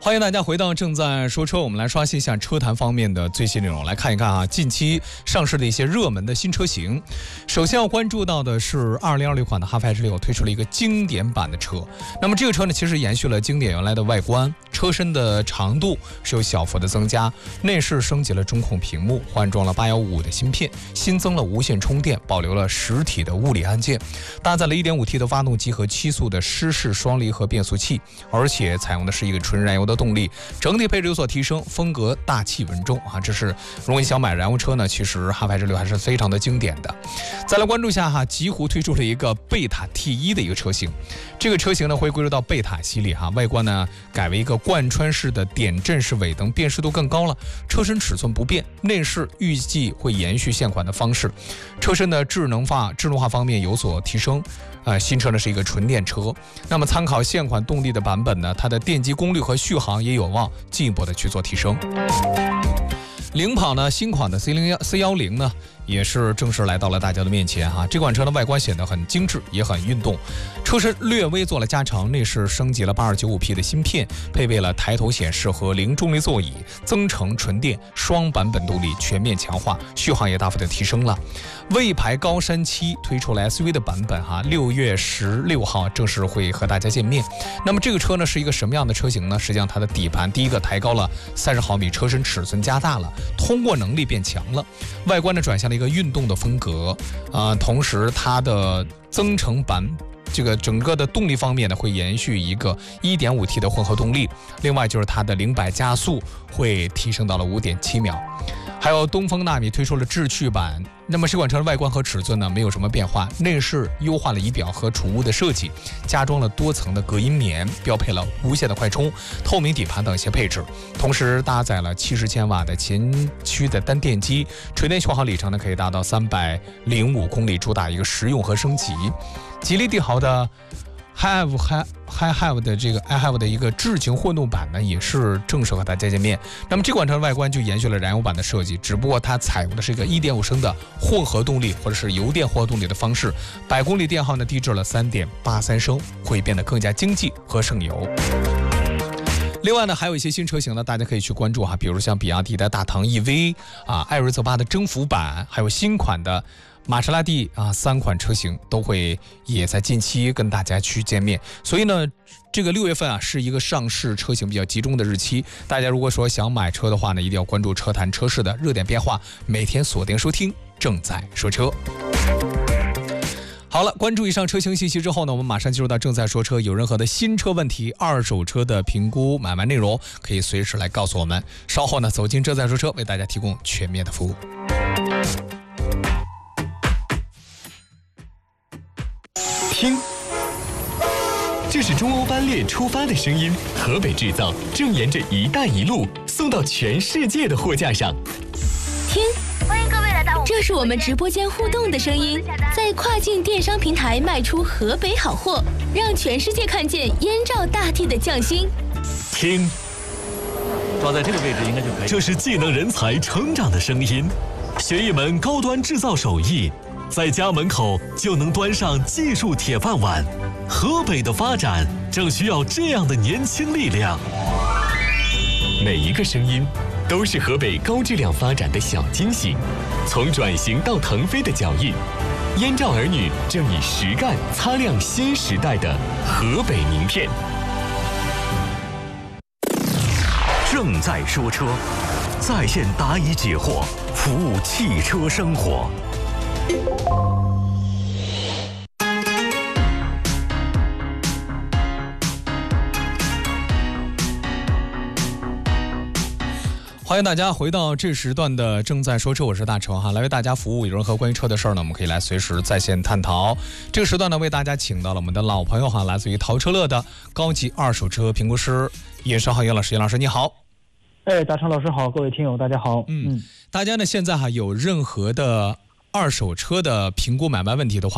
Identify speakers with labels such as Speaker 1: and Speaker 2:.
Speaker 1: 欢迎大家回到正在说车，我们来刷新一下车坛方面的最新内容，来看一看啊，近期上市的一些热门的新车型。首先要关注到的是2026款的哈弗 H6推出了一个经典版的车。那么这个车呢，其实延续了经典原来的外观，车身的长度是有小幅的增加，内饰升级了中控屏幕，换装了815的芯片，新增了无线充电，保留了实体的物理按键，搭载了 1.5T 的发动机和7速的湿式双离合变速器，而且采用的是一个纯燃油的动力，整体配置有所提升，风格大气稳重啊。这是如果你想买燃油车呢，其实哈弗 H6还是非常的经典的。再来关注一下哈，极狐推出了一个贝塔 T1 的一个车型，这个车型呢会归入到贝塔系列哈，外观呢改为一个贯穿式的点阵式尾灯，辨识度更高了，车身尺寸不变，内饰预计会延续现款的方式，车身的智能化方面有所提升。新车呢是一个纯电车，那么参考现款动力的版本呢，它的电机功率和续航也有望进一步的去做提升。领跑呢，新款的 C10 呢也是正式来到了大家的面前哈。这款车的外观显得很精致，也很运动，车身略微做了加长，内饰升级了 8295P 的芯片，配备了抬头显示和零重力座椅，增程纯电双版本动力全面强化，续航也大幅的提升了。魏牌高山7推出了 SUV 的版本哈，6月16号正式会和大家见面。那么这个车呢是一个什么样的车型呢？实际上它的底盘第一个抬高了30毫米，车身尺寸加大了，通过能力变强了，外观呢转向了一个运动的风格同时它的增程版这个整个的动力方面呢会延续一个 1.5T 的混合动力，另外就是它的0-100加速会提升到了 5.7秒。还有东风纳米推出了智趣版，那么这款车的外观和尺寸呢没有什么变化，内饰优化了仪表和储物的设计，加装了多层的隔音棉，标配了无线的快充、透明底盘等一些配置，同时搭载了70千瓦的前驱的单电机，纯电续航里程呢可以达到305公里，主打一个实用和升级。吉利帝豪的iHave 的这个 iHave 的一个智行混动版呢，也是正式和大家见面。那么这款车的外观就延续了燃油版的设计，只不过它采用的是一个 1.5升的混合动力或者是油电混合动力的方式，100公里电耗呢低至了3.83升，会变得更加经济和省油。另外呢，还有一些新车型呢，大家可以去关注哈，比如像比亚迪的大唐 EV 艾瑞泽8的征服版，还有新款的玛莎拉蒂3款车型都会也在近期跟大家去见面。所以呢，这个6月份是一个上市车型比较集中的日期，大家如果说想买车的话呢，一定要关注车坛车市的热点变化，每天锁定收听正在说车。好了，关注以上车型信息之后呢，我们马上进入到正在说车，有任何的新车问题、二手车的评估、买卖内容，可以随时来告诉我们。稍后呢，走进正在说车，为大家提供全面的服务。
Speaker 2: 听，这是中欧班列出发的声音，河北制造正沿着“一带一路”送到全世界的货架上。
Speaker 3: 听，欢迎各位来到这是我们直播间互动的声音，在跨境电商平台卖出河北好货，让全世界看见燕赵大地的匠心。
Speaker 2: 听，
Speaker 4: 抓在这个位置应该就可以。
Speaker 2: 这是技能人才成长的声音，学一门高端制造手艺，在家门口就能端上技术铁饭碗。河北的发展正需要这样的年轻力量。每一个声音都是河北高质量发展的小惊喜，从转型到腾飞的脚印，燕赵儿女正以实干擦亮新时代的河北名片。
Speaker 5: 正在说车，在线答疑解惑，服务汽车生活。
Speaker 1: 欢迎大家回到这时段的正在说车，我是大成哈，来为大家服务。有任何关于车的事儿呢，我们可以来随时在线探讨。这个时段呢，为大家请到了我们的老朋友哈，来自于淘车乐的高级二手车评估师叶绍浩叶老师。叶老师你好。
Speaker 6: 大成老师好，各位听友大家好。
Speaker 1: 大家呢现在有任何的二手车的评估买卖问题的话，